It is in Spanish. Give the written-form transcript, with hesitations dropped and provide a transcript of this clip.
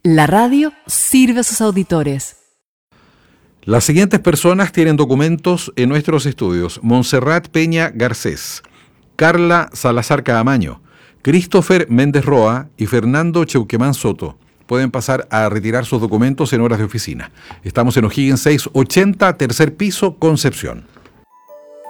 La radio sirve a sus auditores. Las siguientes personas tienen documentos en nuestros estudios: Montserrat Peña Garcés, Carla Salazar Caamaño, Christopher Méndez Roa y Fernando Cheuquemán Soto. Pueden pasar a retirar sus documentos en horas de oficina. Estamos en O'Higgins 680, tercer piso, Concepción.